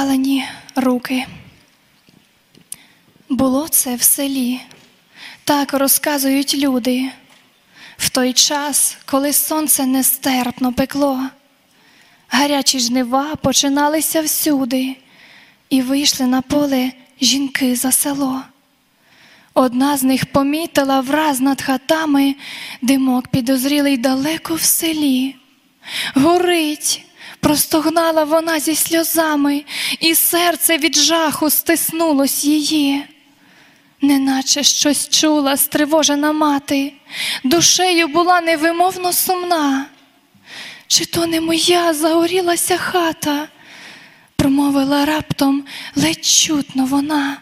опалені руки. Було це в селі, так розказують люди, в той час, коли сонце нестерпно пекло. Гарячі жнива починалися всюди, і вийшли на поле жінки за село. Одна з них помітила враз над хатами димок підозрілий далеко в селі. Горить! Простогнала вона зі сльозами, і серце від жаху стиснулось її. Неначе щось чула стривожена мати, душею була невимовно сумна. «Чи то не моя загорілася хата?» – промовила раптом ледь чутно вона.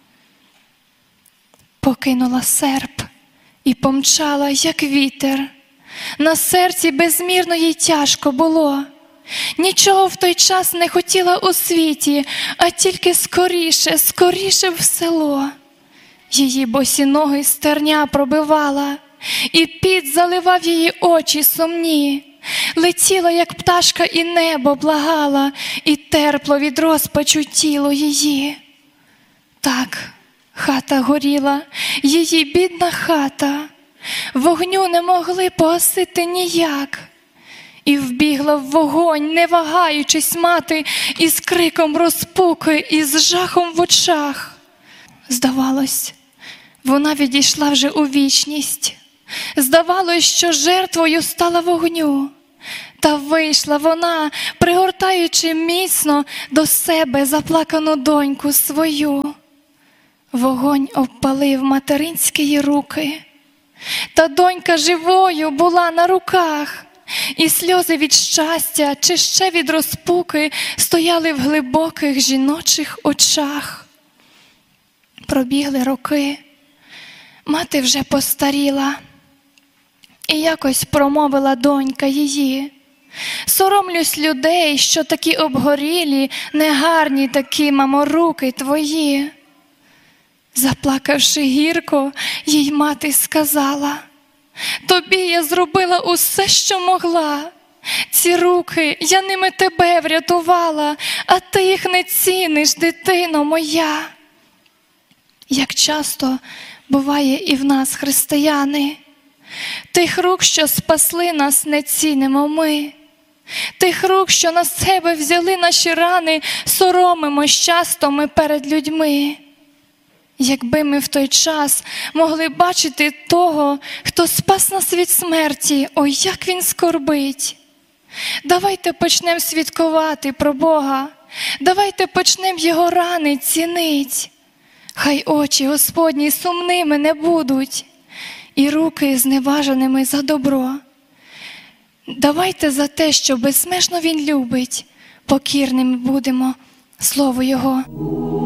Покинула серп і помчала, як вітер. На серці безмірно їй тяжко було. Нічого в той час не хотіла у світі, а тільки скоріше, скоріше в село. Її босі ноги стерня пробивала, і піт заливав її очі сумні. Летіла, як пташка, і небо благала, і терпло від розпачу тіло її. Так, хата горіла, її бідна хата. Вогню не могли погасити ніяк. І вбігла в вогонь, не вагаючись мати, із криком розпуки, і з жахом в очах. Здавалось, вона відійшла вже у вічність. Здавалось, що жертвою стала вогню. Та вийшла вона, пригортаючи міцно до себе заплакану доньку свою. Вогонь обпалив материнські її руки. Та донька живою була на руках. І сльози від щастя, чи ще від розпуки, стояли в глибоких жіночих очах. Пробігли роки. Мати вже постаріла. І якось промовила донька її: «Соромлюсь людей, що такі обгорілі, негарні такі, мамо, руки твої». Заплакавши гірко, їй мати сказала: «Тобі я зробила усе, що могла. Ці руки, я ними тебе врятувала, а ти їх не ціниш, дитино моя». Як часто буває і в нас, християни, тих рук, що спасли нас, не цінимо ми. Тих рук, що на себе взяли наші рани, соромимось часто ми перед людьми. Якби ми в той час могли бачити того, хто спас нас від смерті, ой, як він скорбить. Давайте почнемо свідкувати про Бога, давайте почнемо його рани цінить. Хай очі Господні сумними не будуть, і руки зневаженими за добро. Давайте за те, що безмежно він любить, покірними будемо слову його.